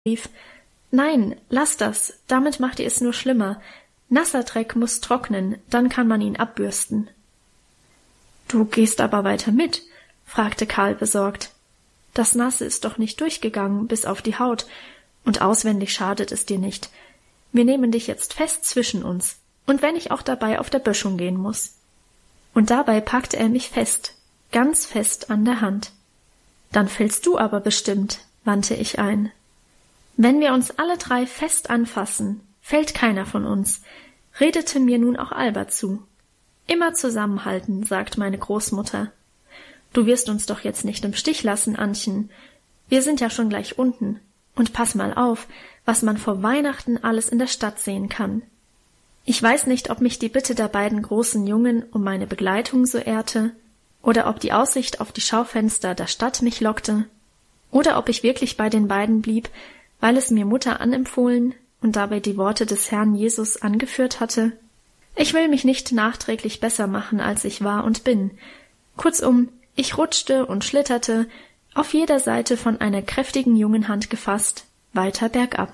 rief: »Nein, lass das, damit macht ihr es nur schlimmer. Nasser Dreck muss trocknen, dann kann man ihn abbürsten.« »Du gehst aber weiter mit?« fragte Karl besorgt. »Das Nasse ist doch nicht durchgegangen bis auf die Haut, und auswendig schadet es dir nicht. Wir nehmen dich jetzt fest zwischen uns, und wenn ich auch dabei auf der Böschung gehen muss.« Und dabei packte er mich fest, ganz fest an der Hand. »Dann fällst du aber bestimmt«, wandte ich ein. »Wenn wir uns alle drei fest anfassen, fällt keiner von uns«, redete mir nun auch Alba zu. »Immer zusammenhalten«, sagt meine Großmutter. »Du wirst uns doch jetzt nicht im Stich lassen, Annchen. Wir sind ja schon gleich unten. Und pass mal auf, was man vor Weihnachten alles in der Stadt sehen kann.« Ich weiß nicht, ob mich die Bitte der beiden großen Jungen um meine Begleitung so ehrte, oder ob die Aussicht auf die Schaufenster der Stadt mich lockte, oder ob ich wirklich bei den beiden blieb, weil es mir Mutter anempfohlen und dabei die Worte des Herrn Jesus angeführt hatte. Ich will mich nicht nachträglich besser machen, als ich war und bin. Kurzum, ich rutschte und schlitterte, auf jeder Seite von einer kräftigen jungen Hand gefasst, weiter bergab.